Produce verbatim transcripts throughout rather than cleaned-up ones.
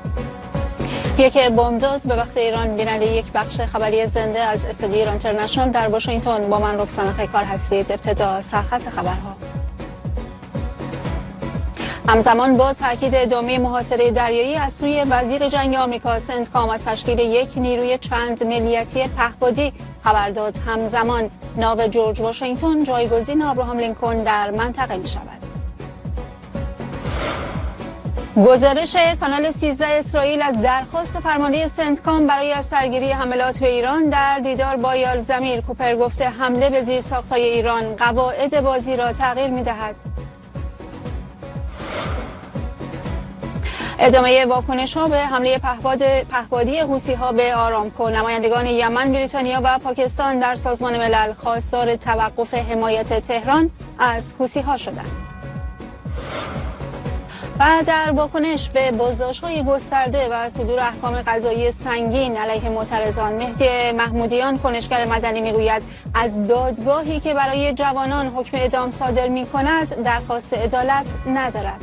یک بامداد به وقت ایران. بیننده یک بخش خبری زنده از استودیو ایران اینترنشنال در واشنگتن با من رکسانا خیکار هستید. ابتدا سرخط خبرها. همزمان با تاکید ادامه محاصره دریایی از سوی وزیر جنگ آمریکا سنتکام از تشکیل یک نیروی چند ملیتی پهپادی خبر داد، همزمان ناو جورج واشنگتن جایگزین ابراهام لینکلن در منطقه می شود. گزارش کانال سیزده اسرائیل از درخواست فرمانده سنتکام برای از سرگیری حملات به ایران در دیدار با یال زمیر. کوپر گفته حمله به زیرساخت‌های ایران قواعد بازی را تغییر می‌دهد. ادامه واکنش‌ها به حمله پهپاد پهپادی حوثی‌ها به آرامکو. نمایندگان یمن، بریتانیا و پاکستان در سازمان ملل خواستار توقف حمایت تهران از حوثی‌ها شدند. و در واکنش به بازداشت‌های گسترده و صدور احکام قضایی سنگین علیه معترضان، مهدی محمودیان کنشگر مدنی میگوید از دادگاهی که برای جوانان حکم اعدام صادر می‌کند درخواست عدالت ندارد.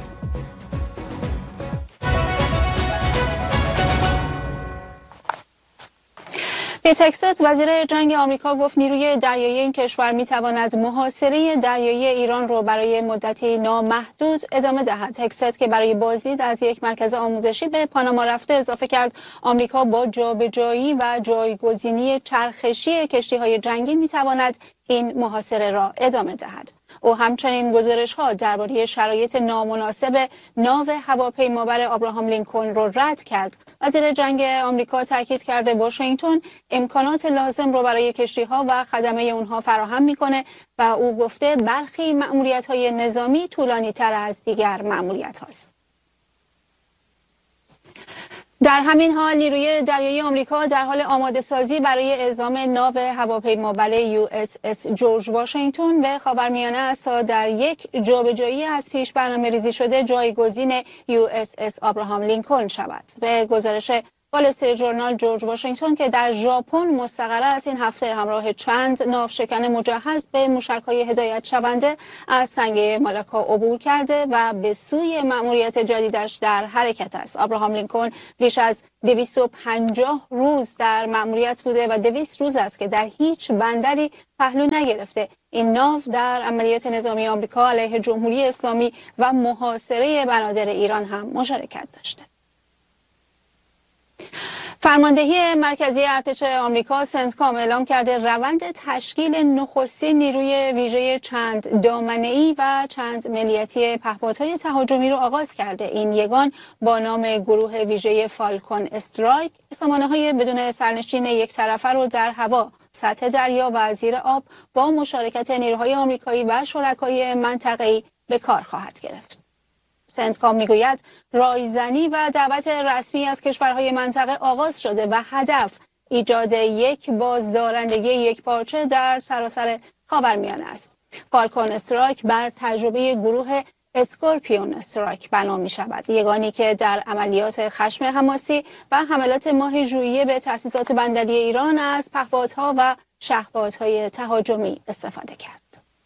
پیت هگست وزیر جنگ آمریکا گفت نیروی دریایی این کشور میتواند محاصره دریایی ایران را برای مدتی نامحدود ادامه دهد. هگست که برای بازدید از یک مرکز آموزشی به پاناما رفته اضافه کرد آمریکا با جابجایی و جایگزینی چرخشی کشتی‌های جنگی میتواند این محاصره را ادامه دهد. او همچنین گزارش‌ها درباره شرایط نامناسب ناو هواپیمابر ابراهام لینکلن را رد کرد. وزیر جنگ آمریکا تاکید کرده واشنگتن امکانات لازم را برای کشتی‌ها و خدمه اونها فراهم می‌کنه و او گفته برخی مأموریت‌های نظامی طولانی‌تر از دیگر مأموریت‌هاست. در همین حال نیروی دریایی آمریکا در حال آماده سازی برای اعزام ناو هواپیمابر یو اس اس جورج واشنگتن به خاورمیانه است تا در یک جابجایی از پیش برنامه ریزی شده جایگزین یو اس اس ابراهام لینکلن شود. به گزارش وال استریت ژورنال، جورج واشنگتن که در ژاپن مستقر است این هفته همراه چند ناوشکن مجهز به موشک‌های هدایت شونده از سنگه مالاکا عبور کرده و به سوی مأموریت جدیدش در حرکت است. ابراهام لینکلن بیش از دویست و پنجاه روز در مأموریت بوده و دویست روز است که در هیچ بندری پهلو نگرفته. این ناو در عملیات نظامی آمریکا علیه جمهوری اسلامی و محاصره بنادر ایران هم مشارکت داشته. فرماندهی مرکزی ارتش آمریکا سنتکام اعلام کرده روند تشکیل نخستین نیروی ویژه چند دامنه‌ای و چند ملیتی پهپادهای تهاجمی را آغاز کرده. این یگان با نام گروه ویژه فالکون استرایک سامانه‌های بدون سرنشین یک طرفه را در هوا، سطح دریا و زیر آب با مشارکت نیروهای آمریکایی و شرکای منطقه‌ای به کار خواهد گرفت. سنتکام میگوید رایزنی و دعوت رسمی از کشورهای منطقه آغاز شده و هدف ایجاد یک بازدارندگی یکپارچه در سراسر خاورمیانه است. فالکون استرایک بر تجربه گروه اسکورپیون استرایک بنا می شود، یگانی که در عملیات خشم حماسی و حملات ماه ژوئیه به تأسیسات بندری ایران از پهپادها و شهپادهای تهاجمی استفاده کرد.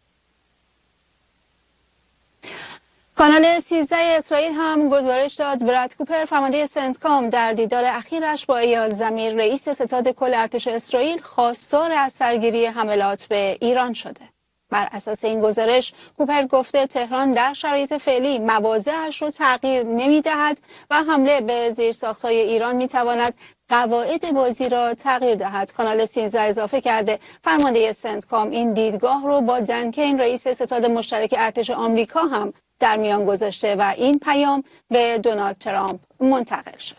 کانال سیزده اسرائیل هم گزارش داد براد کوپر فرمانده سنتکام در دیدار اخیرش با ایال زمیر رئیس ستاد کل ارتش اسرائیل خواستار از سرگیری حملات به ایران شده. بر اساس این گزارش کوپر گفته تهران در شرایط فعلی مواضعش رو تغییر نمی‌دهد و حمله به زیرساخت‌های ایران می‌تواند قواعد بازی را تغییر دهد. کانال سیزده اضافه کرده فرمانده سنتکام این دیدگاه رو با دن کین رئیس ستاد مشترک ارتش آمریکا هم در میان گذاشته و این پیام به دونالد ترامپ منتقل شده.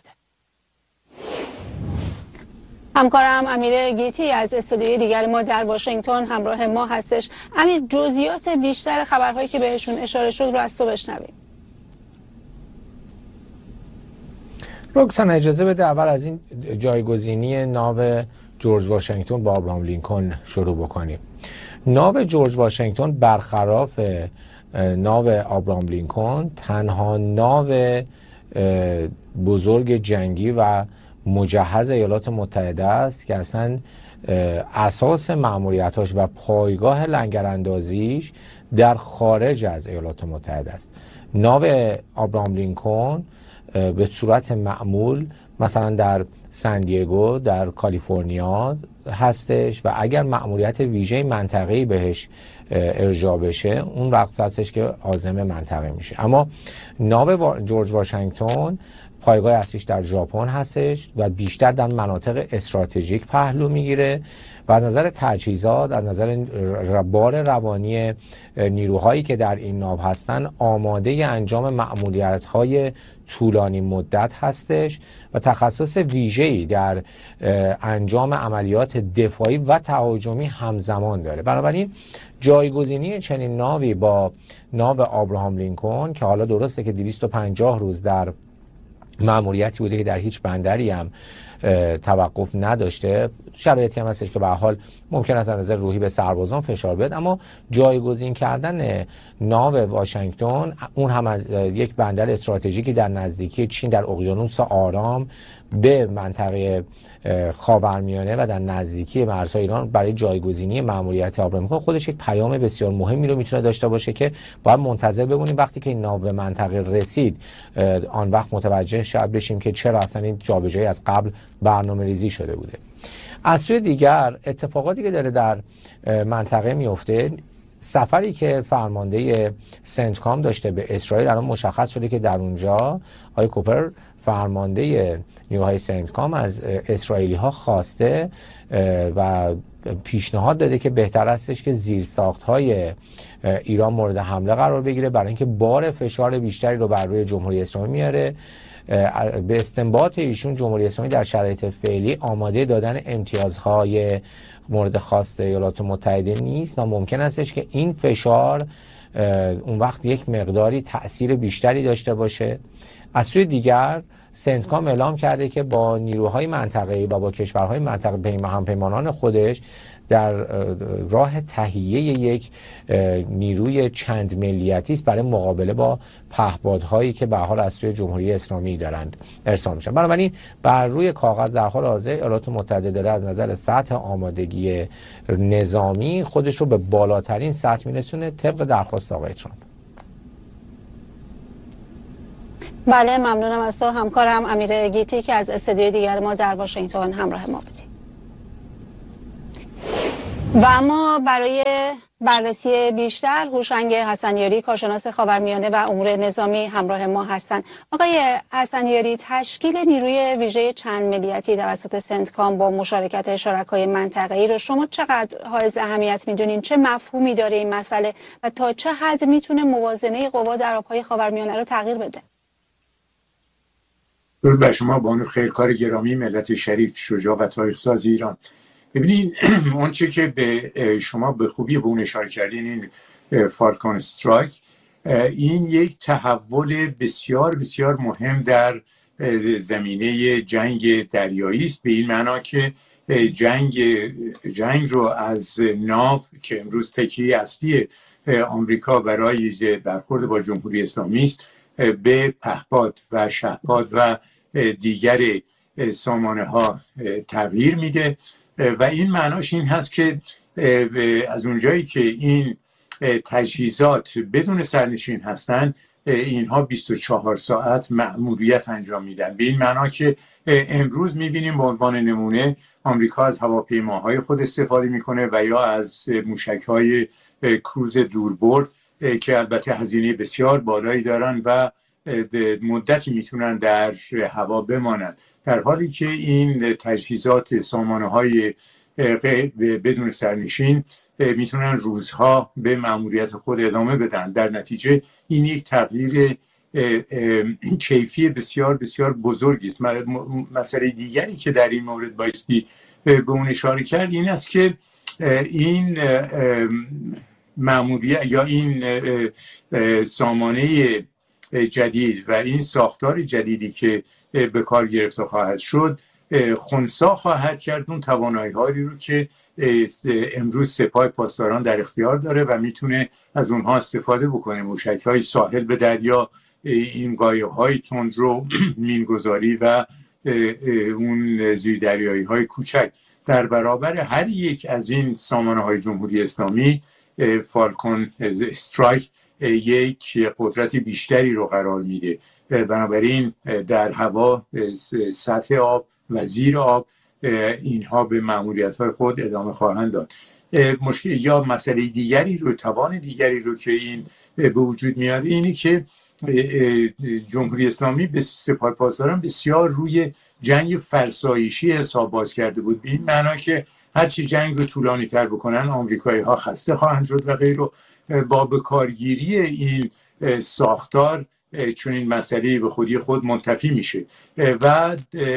همکارم امیر گیتی از استودیوی دیگر ما در واشنگتن همراه ما هستش. امیر، جزئیات بیشتر خبرهایی که بهشون اشاره شد رو از تو بشنویم. رکسانا اجازه بده اول از این جایگزینی ناو جورج واشنگتن با ابراهام لینکلن شروع بکنیم. ناو جورج واشنگتن برخلاف ناو ابراهام لینکلن تنها ناو بزرگ جنگی و مجهز ایالات متحده است که اصلا اساس مأموریتاش و پایگاه لنگراندازیش در خارج از ایالات متحده است. ناو ابراهام لینکلن به صورت معمول مثلا در سن دیگو در کالیفرنیا هستش و اگر مأموریت ویژه منطقه‌ای بهش ارجاع بشه اون وقت هستش که عازم منطقه میشه. اما ناو جورج واشنگتن پایگاه اصلیش در ژاپن هستش و بیشتر در مناطق استراتژیک پهلو میگیره و از نظر تجهیزات، از نظر بار روانی نیروهایی که در این ناو هستن آماده انجام مأموریت‌های طولانی مدت هستش و تخصص ویژه‌ای در انجام عملیات دفاعی و تهاجمی همزمان داره. بنابراین جایگزینی چنین ناوی با ناو آبراهام لینکلن که حالا درسته که دویست و پنجاه روز در مأموریتی بوده که در هیچ بندری هم توقف نداشته، شرایطی هم هستش که به هر حال ممکن است از نظر روحی به سربازان فشار بیاد، اما جایگزین کردن ناو واشنگتن اون هم از یک بندر استراتژیکی در نزدیکی چین در اقیانوس آرام به منطقه خاورمیانه و در نزدیکی مرزهای ایران برای جایگزینی مأموریت آبراهام لینکلن خودش یک پیام بسیار مهمی رو میتونه داشته باشه که باید منتظر بمونیم وقتی که این ناو به منطقه رسید آن وقت متوجه شاید بشیم که چرا اصلا این جابجایی از قبل برنامه‌ریزی شده بوده. از سوی دیگر اتفاقاتی که داره در منطقه میفته، سفری که فرمانده سنتکام داشته به اسرائیل الان مشخص شده که در اونجا آقای کوپر فرمانده نیروهای سنتکام از اسرائیلی ها خواسته و پیشنهاد داده که بهتر استش که زیرساخت های ایران مورد حمله قرار بگیره برای اینکه بار فشار بیشتری رو بر روی جمهوری اسلامی میاره. به استنباط ایشون جمهوری اسلامی در شرایط فعلی آماده دادن امتیازهای مورد خواست ایالات متحده نیست و ممکن استش که این فشار اون وقت یک مقداری تأثیر بیشتری داشته باشه. از سوی دیگر سنتکام اعلام کرده که با نیروهای منطقه‌ای و با کشورهای منطقه همپیمانان خودش در راه تهیه یک نیروی چند ملیتی است برای مقابله با پهپادهایی که به حال از سوی جمهوری اسلامی دارند ارسال میشن. بنابراین بر روی کاغذ در حال حاضر ایالات متحده داره از نظر سطح آمادگی نظامی خودش رو به بالاترین سطح میرسونه طبق درخواست آقای ترامپ. بله، ممنونم از تو همکارم امیر گیتی که از استودیوی دیگر ما در واشنگتن همراه ما بودیم. و اما برای بررسی بیشتر هوشنگ حسنیاری کارشناس خاورمیانه و امور نظامی همراه ما هستند. آقای حسنیاری، تشکیل نیروی ویژه چند ملیتی توسط سنتکام با مشارکت شرکای منطقه‌ای رو شما چقدر حائز اهمیت میدونین؟ چه مفهومی داره این مسئله و تا چه حد میتونه موازنه قوا در آبهای خاورمیانه رو تغییر بده؟ درود بر شما بانو خیرکار گرامی، ملت شریف، شجاع و تاریخ‌ساز ایران. ببینید اون چه که به شما به خوبی به اون اشاره کردین، این فالکون استرایک، این یک تحول بسیار بسیار مهم در زمینه جنگ دریایی است، به این معنا که جنگ جنگ رو از ناو که امروز تکیه اصلی آمریکا برای برخورد با جمهوری اسلامی است به پهپاد و شهپاد و دیگر سامانه ها تغییر میده و این معناش این هست که از اونجایی که این تجهیزات بدون سرنشین هستن، اینها بیست و چهار ساعت مأموریت انجام میدن. به این معنا که امروز میبینیم به عنوان نمونه آمریکا از هواپیماهای خود استفاده میکنه و یا از موشک‌های کروز دوربرد که البته هزینه بسیار بالایی دارن و مدتی میتونن در هوا بمانند، در حالی که این تجهیزات سامانه‌های بدون سرنشین میتونن روزها به مأموریت خود ادامه بدن. در نتیجه این یک تغییر کیفی بسیار بسیار بزرگی است. مسئله دیگری که در این مورد بایستی به اون اشاره کرد این است که این مأموریت یا این سامانه جدید و این ساختار جدیدی که به کار گرفته خواهد شد خنثی خواهد کرد اون توانایی‌هایی رو که امروز سپاه پاسداران در اختیار داره و میتونه از اونها استفاده بکنه. موشک‌های ساحل به دریا، این قایق‌های تندرو، مینگذاری و اون زیردریایی‌های کوچک در برابر هر یک از این سامانه‌های جمهوری اسلامی فالکون استرایک یک قدرت بیشتری رو قرار میده بنابراین در هوا، سطح آب و زیر آب اینها به مأموریت‌های خود ادامه خواهند داد. مشکل یا مسئله دیگری رو، توان دیگری رو که این به وجود میاد اینی که جمهوری اسلامی به سپاهپاسداران بسیار روی جنگ فرسایشی حساب باز کرده بود، به این معنا که هرچی جنگ رو طولانی تر بکنن آمریکایی ها خسته خواهند شد و غیره. با بکارگیری این ساختار چون این مسئله به خودی خود منتفی میشه و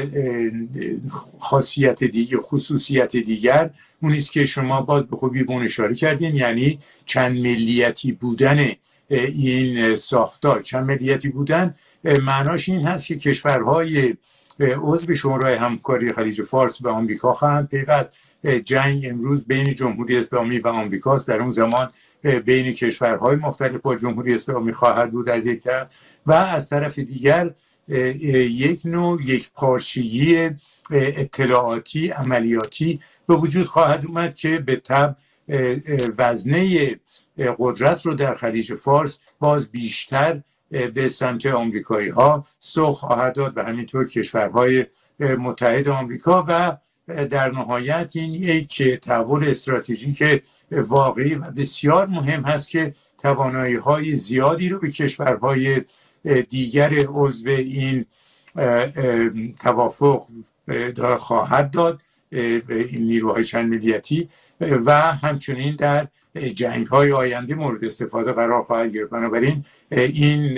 خاصیت دیگه، خصوصیت دیگر اونیست که شما باید به خوبی به اون اشاره کردین، یعنی چند ملیتی بودن این ساختار. چند ملیتی بودن معناش این هست که کشورهای عضو شورای همکاری خلیج فارس به آمریکا خواهند پیوست. جنگ امروز بین جمهوری اسلامی و آمریکاست، در اون زمان بین کشورهای مختلف با جمهوری اسلامی خواهد بود از یک طرف، و از طرف دیگر یک نوع یک پارچگی اطلاعاتی عملیاتی به وجود خواهد اومد که به طبع وزنه قدرت رو در خلیج فارس باز بیشتر به سمت آمریکایی ها سوق خواهد داد و همینطور کشورهای متحد آمریکا، و در نهایت این یک تحول استراتژیک واقعی و بسیار مهم هست که توانایی های زیادی رو به کشورهای دیگر عضو این توافق خواهد داد، این نیروهای چند ملیتی، و همچنین در جنگ های آینده مورد استفاده قرار خواهد گرفت. بنابراین این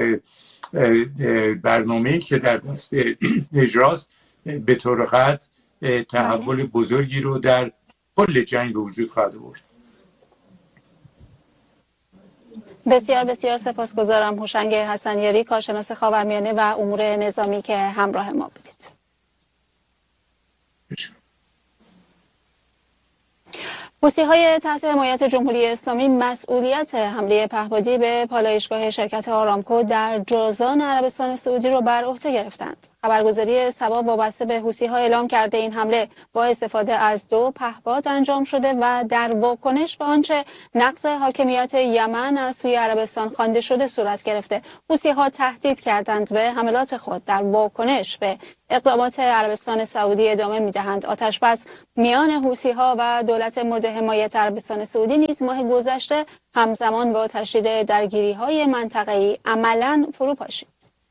برنامه‌ای که در دست اجراست به طور قطع تحول بزرگی رو در کل جنگ به وجود خواهد آورد. بسیار بسیار سپاسگزارم هوشنگ حسنیاری، کارشناس خاورمیانه و امور نظامی که همراه ما بودید. حوثی‌های تحت حمایت جمهوری اسلامی مسئولیت حمله پهپادی به پالایشگاه شرکت آرامکو در جازان عربستان سعودی را بر عهده گرفتند. خبرگزاری سبا وابسته به حوثی‌ها اعلام کرده این حمله با استفاده از دو پهپاد انجام شده و در واکنش به آنچه نقض حاکمیت یمن از سوی عربستان خوانده شده صورت گرفته. حوثی‌ها تهدید کردند به حملات خود در واکنش به اقدامات عربستان سعودی ادامه می‌دهند. آتش‌بس میان حوثی‌ها و دولت مورد حمایت عربستان سعودی نیز ماه گذشته همزمان با تشدید درگیری‌های منطقه‌ای عملاً فرو پاشید.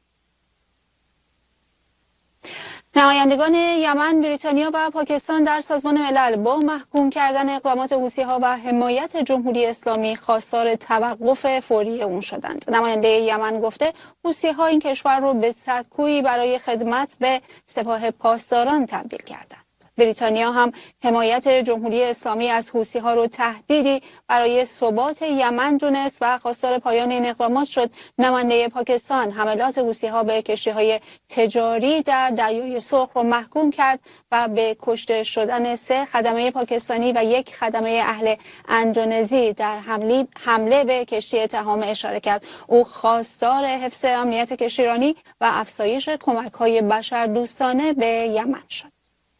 نمایندگان یمن، بریتانیا و پاکستان در سازمان ملل با محکوم کردن اقدامات حوثی‌ها و حمایت جمهوری اسلامی خواستار توقف فوری اون شدند. نماینده یمن گفته حوثی‌ها این کشور رو به سکویی برای خدمت به سپاه پاسداران تبدیل کردند. بریتانیا هم حمایت جمهوری اسلامی از حوثی‌ها رو تهدیدی برای ثبات یمن دونست و خواستار پایان این اقدامات شد. نماینده پاکستان حملات حوثی‌ها به کشتی‌های تجاری در دریای سرخ رو محکوم کرد و به کشته شدن سه خدمه پاکستانی و یک خدمه اهل اندونزی در حمله حمله به کشتی تهامه اشاره کرد. او خواستار حفظ امنیت کشتیرانی و افزایش کمک‌های بشردوستانه به یمن شد.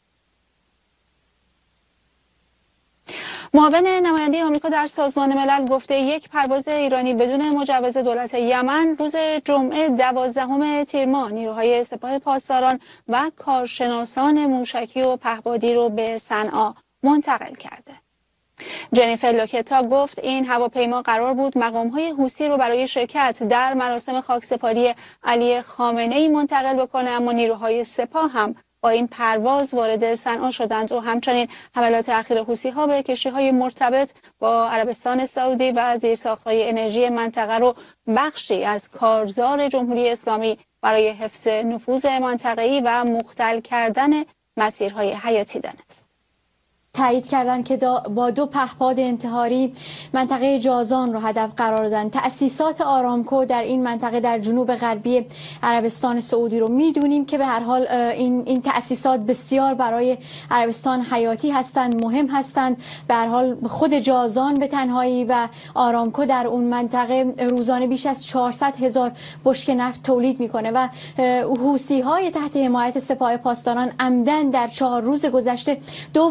معاون نماینده آمریکا در سازمان ملل گفته یک پرواز ایرانی بدون مجوز دولت یمن روز جمعه دوازدهم تیر ماه نیروهای سپاه پاسداران و کارشناسان موشکی و پهپادی رو به صنعا منتقل کرده. جنیفر لوکتا گفت این هواپیما قرار بود مقام‌های حوثی رو برای شرکت در مراسم خاکسپاری علی خامنه‌ای منتقل بکنه، اما نیروهای سپاه هم با این پرواز وارد صنعا شدند و همچنین حملات اخیر حوثی‌ها به کشتی‌های مرتبط با عربستان سعودی و زیرساخت‌های انرژی منطقه رو بخشی از کارزار جمهوری اسلامی برای حفظ نفوذ منطقه‌ای و مختل کردن مسیرهای حیاتی دانست. تایید کردن که با دو پهپاد انتحاری منطقه جازان رو هدف قرار دادن. تأسیسات آرامکو در این منطقه در جنوب غربی عربستان سعودی رو میدونیم که به هر حال این این تأسیسات بسیار برای عربستان حیاتی هستند، مهم هستند. به هر حال خود جازان به تنهایی و آرامکو در اون منطقه روزانه بیش از چهارصد هزار بشکه نفت تولید میکنه و حوثی‌های تحت حمایت سپاه پاسداران عمدن در چهار روز گذشته دو بار اون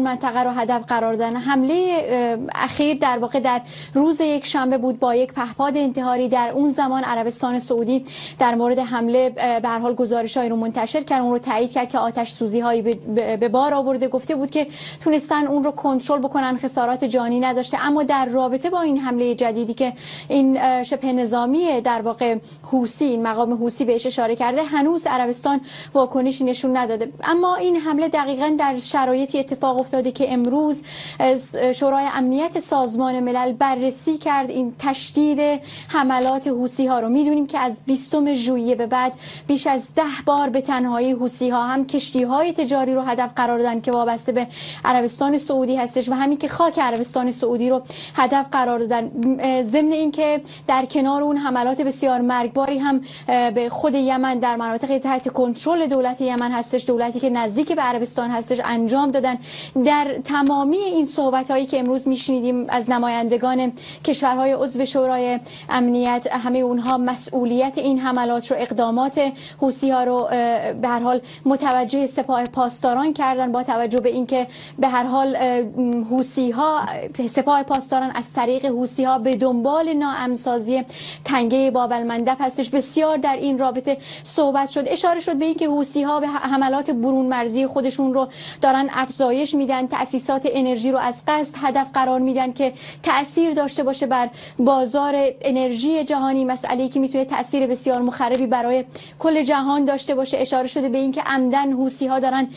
منطقه رو هدف قرار دادن. حمله اخیر در واقع در روز یک شنبه بود با یک پهپاد انتحاری. در اون زمان عربستان سعودی در مورد حمله به هر حال گزارش‌هایی رو منتشر کرد، اون رو تایید کرد که آتش سوزی‌هایی به بار آورده. گفته بود که تونستن اون رو کنترل بکنن، خسارات جانی نداشته. اما در رابطه با این حمله جدیدی که این شبه نظامی در واقع حوثی، این مقام حوثی بهش اشاره کرده، هنوز عربستان واکنشی نشون نداده. اما این حمله دقیقاً در شرایطی اتفاق افتاده که امروز شورای امنیت سازمان ملل بررسی کرد این تشدید حملات حوثی ها رو. میدونیم که از بیستم ژوئیه به بعد بیش از ده بار به تنهایی حوثی ها هم کشتی های تجاری رو هدف قرار دادن که وابسته به عربستان سعودی هستش و همین که خاک عربستان سعودی رو هدف قرار دادن. ضمن این که در کنار اون حملات بسیار مرگباری هم به خود یمن در مناطق تحت کنترل دولت یمن هستش، دولتی که نزدیک به عربستان هستش، انجام دادن. در تمامی این صحبت‌هایی که امروز میشنیدیم از نمایندگان کشورهای عضو شورای امنیت، همه اونها مسئولیت این حملات رو، اقدامات حوثی‌ها رو به هر حال متوجه سپاه پاسداران کردن، با توجه به اینکه به هر حال حوثی‌ها، سپاه پاسداران از طریق حوثی‌ها به دنبال ناامن‌سازی تنگه باب المندب هستش. بسیار در این رابطه صحبت شد، اشاره شد به اینکه حوثی‌ها به حملات برون مرزی خودشون رو دارن افزایش میدن، تأسیسات انرژی رو از قصد هدف قرار میدن که تأثیر داشته باشه بر بازار انرژی جهانی، مسئله‌ای که میتونه تأثیر بسیار مخربی برای کل جهان داشته باشه. اشاره شده به اینکه عمدن حوثی‌ها دارن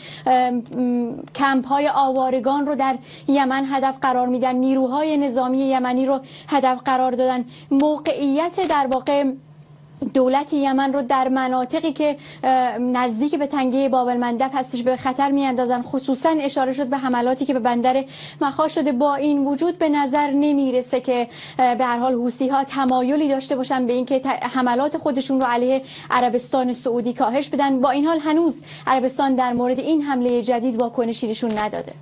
کمپ‌های آوارگان رو در یمن هدف قرار میدن، نیروهای نظامی یمنی رو هدف قرار دادن. موقعیت در واقع دولت یمن رو در مناطقی که نزدیک به تنگه باب المندب هستش به خطر میاندازن. خصوصا اشاره شد به حملاتی که به بندر مخا شده. با این وجود به نظر نمیرسه که به هر حال حوثی‌ها تمایلی داشته باشن به اینکه حملات خودشون رو علیه عربستان سعودی کاهش بدن. با این حال هنوز عربستان در مورد این حمله جدید واکنشی نشون نداده.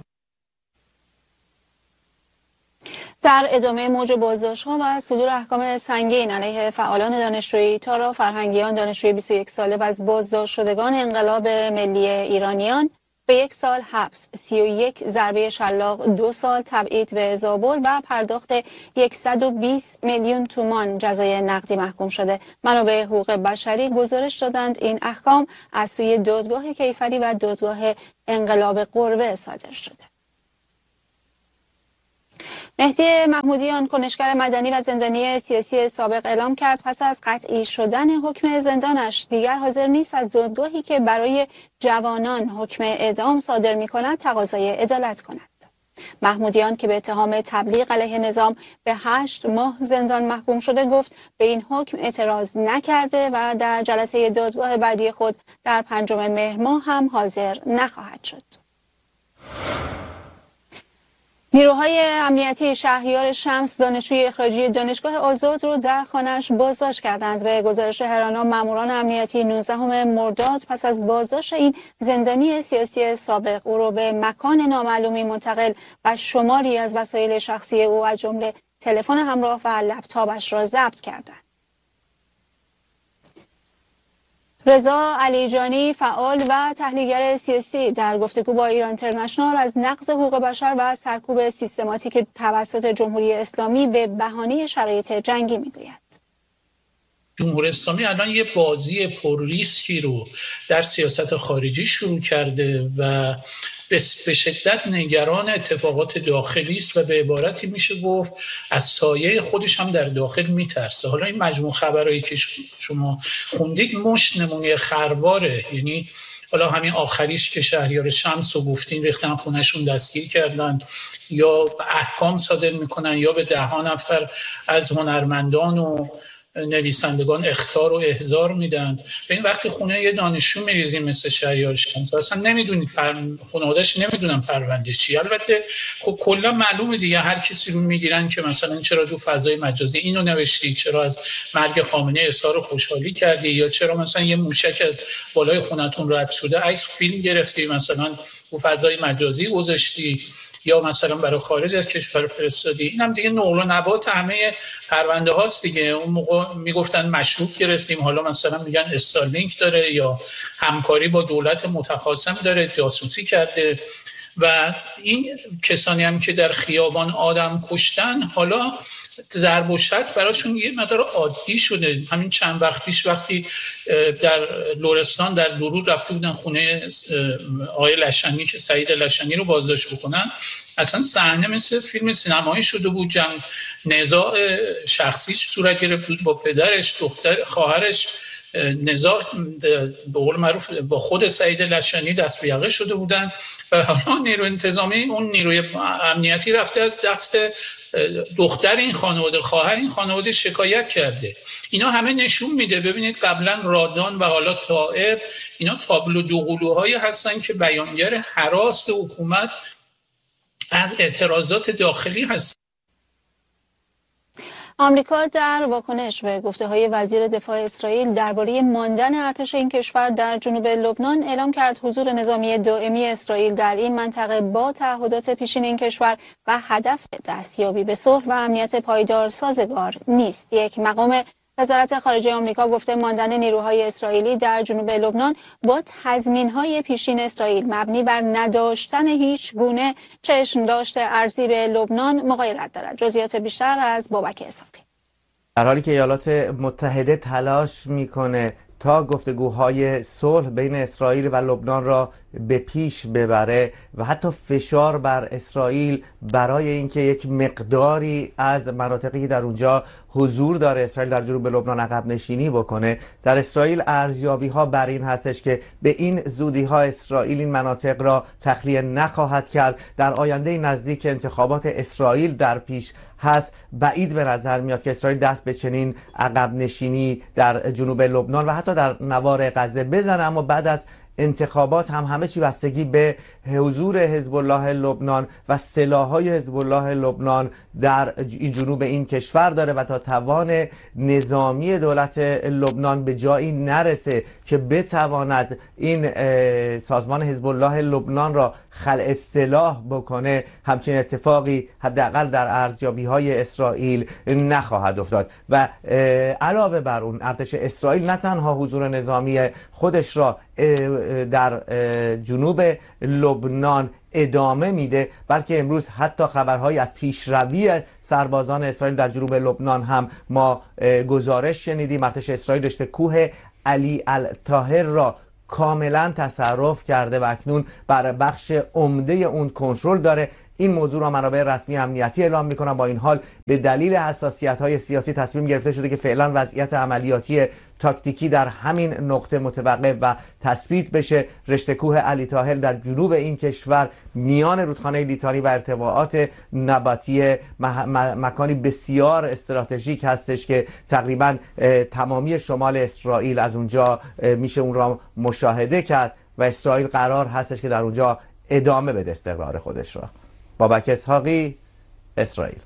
در ادامه موج بازداشت‌ها و صدور احکام سنگین علیه فعالان دانشجویی، تارا فرهنگیان دانشجوی بیست و یک ساله و از بازداشت شدگان انقلاب ملی ایرانیان به یک سال حبس، سی و یک ضربه شلاق، دو سال تبعید به زابل و پرداخت صد و بیست میلیون تومان جزای نقدی محکوم شده. منابع حقوق بشری گزارش دادند این احکام از سوی دادگاه کیفری و دادگاه انقلاب قربه صادر شده. مهدی محمودیان، کنشگر مدنی و زندانی سیاسی سابق، اعلام کرد پس از قطعی شدن حکم زندانش دیگر حاضر نیست از دادگاهی که برای جوانان حکم اعدام صادر می‌کند تقاضای عدالت کند. محمودیان که به اتهام تبلیغ علیه نظام به هشت ماه زندان محکوم شده، گفت به این حکم اعتراض نکرده و در جلسه دادگاه بعدی خود در پنجم مهر ماه هم حاضر نخواهد شد. نیروهای امنیتی شهریار شمس دانشجوی اخراجی دانشگاه آزاد رو در خانه‌اش بازداشت کردند. به گزارش هرانا، ماموران امنیتی نوزدهم مرداد پس از بازداشت این زندانی سیاسی سابق او رو به مکان نامعلومی منتقل و شماری از وسایل شخصی او از جمله تلفن همراه و لپتاپش را ضبط کردند. رضا علیجانی، فعال و تحلیلگر سیاسی، در گفتگو با ایران اینترنشنال از نقض حقوق بشر و سرکوب سیستماتیک توسط جمهوری اسلامی به بهانه شرایط جنگی میگوید. جمهوری اسلامی الان یه بازی پر ریسکی رو در سیاست خارجی شروع کرده و به شدت نگران اتفاقات داخلی است و به عبارتی میشه گفت از سایه خودش هم در داخل میترسه. حالا این مجموع خبرهایی که شما خوندید مش نمونه خرواره، یعنی حالا همین آخریش که شهریار شمس رو گفتین ریختن خونهشون دستگیر کردن یا احکام صادر میکنن یا به ده ها نفر از هنرمندان و نویسندگان اخطار و احضار میدن. به این وقتی خونه یه دانشجو میریزیم مثل شهریار شمس اصلا نمیدونید پر... خانواده‌اش نمیدونن پرونده چی. البته خب کلا معلومه دیگه، هر کسی رو میگیرن که مثلا چرا تو فضای مجازی اینو نوشتی، چرا از مرگ خامنه‌ای اظهار خوشحالی کردی، یا چرا مثلا یه موشک از بالای خونتون رد شده عکس فیلم گرفتی مثلا تو فضای مجازی گذاشتی، یا مثلا برای خارج از کشور فرستادی. اینم دیگه نقل و نبات همه پرونده هاست دیگه. اون موقع میگفتن مشروط گرفتیم، حالا مثلا میگن استارلینک داره یا همکاری با دولت متخاصم داره، جاسوسی کرده. و این کسانی هم که در خیابان آدم کشتن حالا ضرب و شتم براشون یه مقدار عادی شده. همین چند وقت پیش وقتی در لرستان در درود رفته بودن خونه آقای لشنی که سعید لشنی رو بازداشت بکنن، اصلا صحنه مثل فیلم سینمایی شده بود. جنگ نزاع شخصیش صورت گرفت بود با پدرش، دختر خواهرش، نزاع به قول معروف با خود سعید لشنی دست به یقه شده بودن و حالا نیرو انتظامی اون نیروی امنیتی رفته از دست دختر این خانواده، خواهر این خانواده شکایت کرده. اینا همه نشون میده ببینید قبلا رادان و حالا طائر اینا تابلو دوقلوهایی هستن که بیانگر هراس حکومت از اعتراضات داخلی هست. آمریکا در واکنش به گفته‌های وزیر دفاع اسرائیل درباره ماندن ارتش این کشور در جنوب لبنان اعلام کرد حضور نظامی دائمی اسرائیل در این منطقه با تعهدات پیشین این کشور و هدف دستیابی به صلح و امنیت پایدار سازگار نیست. یک مقام وزارت خارجه آمریکا گفته ماندن نیروهای اسرائیلی در جنوب لبنان با تضمین‌های پیشین اسرائیل مبنی بر نداشتن هیچ گونه چشم داشته ارزی به لبنان مغایرت دارد. جزئیات بیشتر از بابک اسحاقی. در حالی که ایالات متحده تلاش میکنه تا گفتگوهای صلح بین اسرائیل و لبنان را به پیش ببره و حتی فشار بر اسرائیل برای اینکه یک مقداری از مناطقی در اونجا حضور داره اسرائیل در جنوب لبنان عقب نشینی بکنه، در اسرائیل ارزیابی ها بر این هستش که به این زودی ها اسرائیل این مناطق را تخلیه نخواهد کرد. در آینده نزدیک انتخابات اسرائیل در پیش هست، بعید به نظر میاد که اسرائیل دست به چنین عقب نشینی در جنوب لبنان و حتی در نوار غزه بزنه. اما بعد از انتخابات هم همه چی بستگی به حضور حزب الله لبنان و سلاح‌های حزب الله لبنان در جنوب این کشور داره و تا توان نظامی دولت لبنان به جایی نرسه که بتواند این سازمان حزب الله لبنان را خلع سلاح بکنه، همچین اتفاقی حداقل در ارزیابی‌های اسرائیل نخواهد افتاد. و علاوه بر اون ارتش اسرائیل نه تنها حضور نظامی خودش را در جنوب لبنان ادامه میده، بلکه امروز حتی خبرهایی از پیشروی سربازان اسرائیل در جنوب لبنان هم ما گزارش شنیدیم. ارتش اسرائیل رشته کوه علی الطاهر را کاملا تصرف کرده و اکنون بر بخش عمده اون کنترل داره. این موضوع را منابع رسمی امنیتی اعلام میکنن. با این حال به دلیل حساسیت‌های سیاسی تصمیم گرفته شده که فعلا وضعیت عملیاتی تاکتیکی در همین نقطه متوقف و تثبیت بشه. رشته کوه علی طاهر در جنوب این کشور میان رودخانه لیتانی و ارتفاعات نباتی مکانی بسیار استراتژیک هستش که تقریبا تمامی شمال اسرائیل از اونجا میشه اون را مشاهده کرد و اسرائیل قرار هستش که در اونجا ادامه بده استقرار خودش را. بابک اسحاقی، اسرائیل.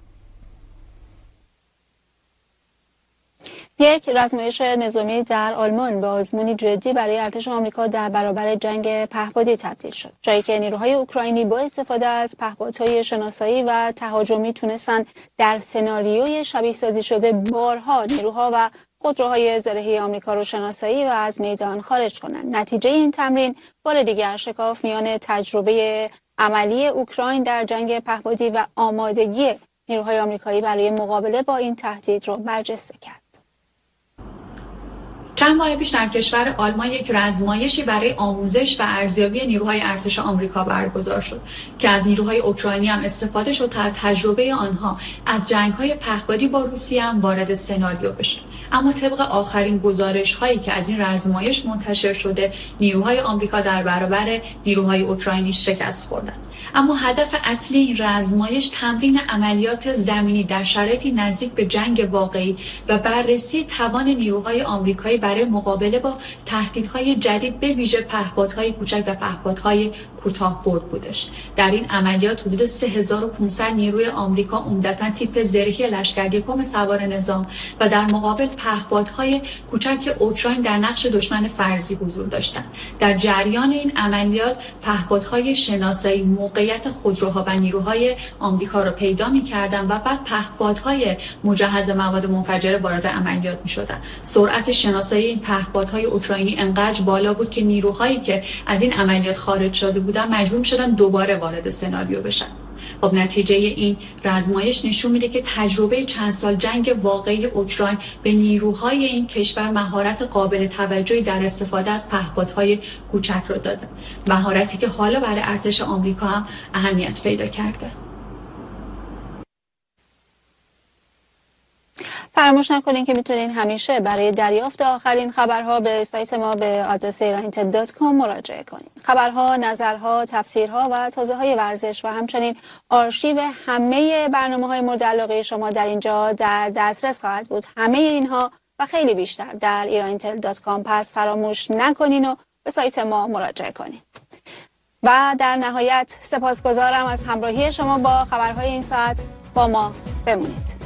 یک رزمایش نظامی در آلمان به آزمونی جدی برای ارتش آمریکا در برابر جنگ پهپادی تبدیل شد، جایی که نیروهای اوکراینی با استفاده از پهپادهای شناسایی و تهاجمی تونستن در سناریوی شبیه سازی شده بارها نیروها و خودروهای زرهی آمریکا رو شناسایی و از میدان خارج کنند. نتیجه این تمرین بار دیگر شکاف میان تجربه عملی اوکراین در جنگ پهپادی و آمادگی نیروهای آمریکایی برای مقابله با این تهدید رو برجسته کرد. چند ماه پیش در کشور آلمان یک رزمایشی برای آموزش و ارزیابی نیروهای ارتش آمریکا برگزار شد که از نیروهای اوکراینی هم استفاده شد تا تجربه آنها از جنگ‌های پهپادی با روسیه هم وارد سناریو بشه. اما طبق آخرین گزارش‌هایی که از این رزمایش منتشر شده، نیروهای آمریکا در برابر نیروهای اوکراینی شکست خوردند. اما هدف اصلی این رزمایش تمرین عملیات زمینی در شرایطی نزدیک به جنگ واقعی و بررسی توان نیروهای آمریکایی برای مقابله با تهدیدهای جدید به ویژه پهپادهای کوچک و پهپادهای کوتاه برد بودش. در این عملیات حدود سه هزار و پانصد نیروی آمریکا عمدتاً تیپ زرهی لشکر یکم سوار نظام و در مقابل پهپادهای کوچک اوکراین در نقش دشمن فرضی حضور داشتند. در جریان این عملیات پهپادهای شناسایی موقعیت خودروها و نیروهای آمریکا رو پیدا می‌کردن و بعد پهپادهای مجهز مواد منفجره وارد عملیات می‌شدن. سرعت شناسایی این پهپادهای اوکراینی انقدر بالا بود که نیروهایی که از این عملیات خارج شده بودن مجبور شدن دوباره وارد سناریو بشن. خب نتیجه این رزمایش نشون میده که تجربه چند سال جنگ واقعی اوکراین به نیروهای این کشور مهارت قابل توجهی در استفاده از پهپادهای کوچک رو داده. مهارتی که حالا برای ارتش آمریکا هم اهمیت پیدا کرده. فراموش نکنین که میتونین همیشه برای دریافت آخرین خبرها به سایت ما به آدرس ایران اینتل دات کام مراجعه کنین. خبرها، نظرها، تفسیرها و توضیح‌های ورزش و همچنین آرشیو همه برنامه‌های مورد علاقه شما در اینجا در دسترس خواهد بود. همه اینها و خیلی بیشتر در ایران اینتل دات کام. پس فراموش نکنین و به سایت ما مراجعه کنین. و در نهایت سپاسگزارم از همراهی شما با خبرهای این ساعت. با ما بمونید.